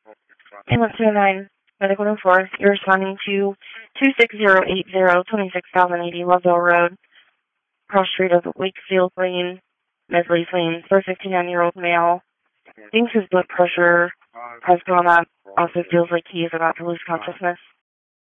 Ambulance 209, medical room 4. You're responding to 26080, 26,080 Loveville Road, cross street of Wakefield Lane, Medley Lane, for a 59-year-old male. Thinks his blood pressure has gone up. Also feels like he is about to lose consciousness.